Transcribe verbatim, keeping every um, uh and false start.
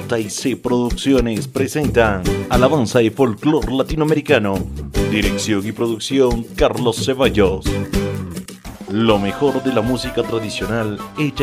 J y C Producciones presentan Alabanza y Folclor Latinoamericano. Dirección y producción Carlos Ceballos. Lo mejor de la música tradicional hecha